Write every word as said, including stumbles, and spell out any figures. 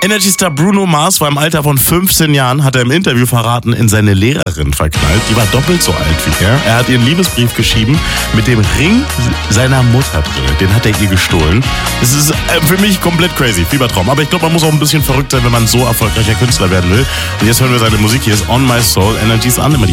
Energy-Star Bruno Mars war im Alter von fünfzehn Jahren, hat er im Interview verraten, in seine Lehrerin verknallt. Die war doppelt so alt wie er. Er hat ihr einen Liebesbrief geschrieben mit dem Ring seiner Mutter drin. Den hat er ihr gestohlen. Das ist für mich komplett crazy, Fiebertraum. Aber ich glaube, man muss auch ein bisschen verrückt sein, wenn man so erfolgreicher Künstler werden will. Und jetzt hören wir seine Musik. Hier ist On My Soul, Energy's An. Immer die